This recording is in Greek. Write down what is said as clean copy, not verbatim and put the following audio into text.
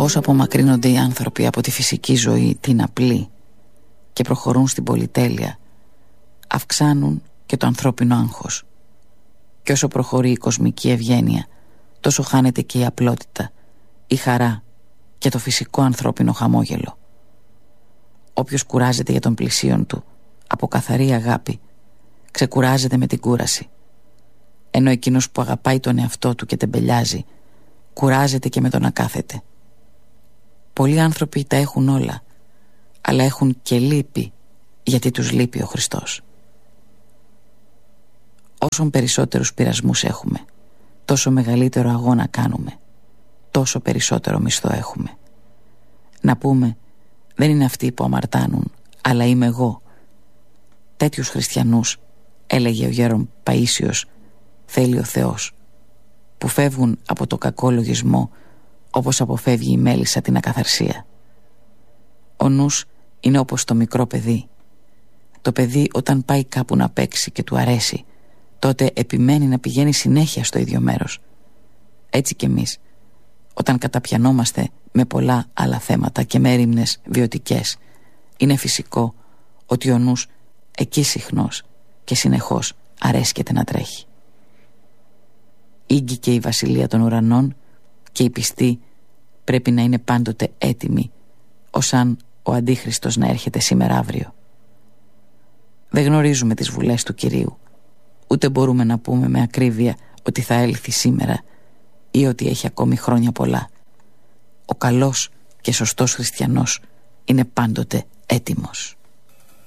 Όσο απομακρύνονται οι άνθρωποι από τη φυσική ζωή, την απλή, και προχωρούν στην πολυτέλεια, αυξάνουν και το ανθρώπινο άγχος. Και όσο προχωρεί η κοσμική ευγένεια, τόσο χάνεται και η απλότητα, η χαρά και το φυσικό ανθρώπινο χαμόγελο. Όποιος κουράζεται για τον πλησίον του από καθαρή αγάπη, ξεκουράζεται με την κούραση. Ενώ εκείνος που αγαπάει τον εαυτό του και τεμπελιάζει, κουράζεται και με το να κάθεται. Πολλοί άνθρωποι τα έχουν όλα, αλλά έχουν και λύπη, γιατί τους λείπει ο Χριστός. Όσον περισσότερους πειρασμούς έχουμε, τόσο μεγαλύτερο αγώνα κάνουμε, τόσο περισσότερο μισθό έχουμε. Να πούμε, δεν είναι αυτοί που αμαρτάνουν, αλλά είμαι εγώ. Τέτοιους χριστιανούς, έλεγε ο γέρον Παΐσιος, θέλει ο Θεός, που φεύγουν από το κακό λογισμό όπως αποφεύγει η μέλισσα την ακαθαρσία. Ο νους είναι όπως το μικρό παιδί. Το παιδί όταν πάει κάπου να παίξει και του αρέσει, τότε επιμένει να πηγαίνει συνέχεια στο ίδιο μέρος. Έτσι κι εμείς, όταν καταπιανόμαστε με πολλά άλλα θέματα και μέριμνες βιωτικές, είναι φυσικό ότι ο νους εκεί συχνώς και συνεχώς αρέσκεται να τρέχει. Ήγγει και η βασιλεία των ουρανών και οι πιστοί πρέπει να είναι πάντοτε έτοιμοι, ως αν ο Αντίχριστος να έρχεται σήμερα αύριο. Δεν γνωρίζουμε τις βουλές του Κυρίου, ούτε μπορούμε να πούμε με ακρίβεια ότι θα έλθει σήμερα ή ότι έχει ακόμη χρόνια πολλά. Ο καλός και σωστός χριστιανός είναι πάντοτε έτοιμος.